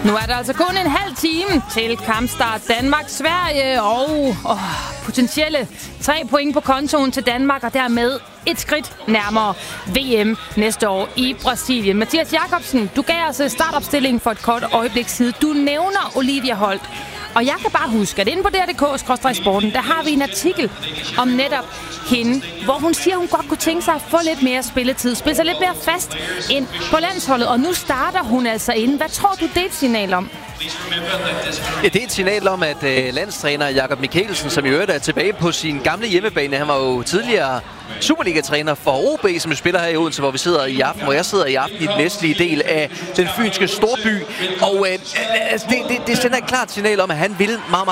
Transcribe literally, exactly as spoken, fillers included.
Nu er der altså kun en halv time til kampstart Danmark-Sverige, og åh, potentielle tre point på kontoen til Danmark, og dermed et skridt nærmere V M næste år i Brasilien. Mathias Jakobsen, du gav os startopstillingen for et kort øjeblik siden. Du nævner Olivia Holt, og jeg kan bare huske, at inde på D R punktum D K skråstreg sporten, der har vi en artikel om netop hende, hvor hun siger, at hun godt kunne tænke sig at få lidt mere spilletid, spille sig lidt mere fast ind på landsholdet, og nu starter hun altså ind. Hvad tror du, det er et signal om? Ja, det er et signal om, at øh, landstræner Jakob Mikkelsen, som i øvrigt er tilbage på sin gamle hjemmebane, han var jo tidligere Superliga-træner for O B, som spiller her i Odense, hvor vi sidder i aften, hvor jeg sidder i aften i den vestlige del af den fynske storby. Og øh, altså, det, det, det sender et klart signal om, at han vil meget, meget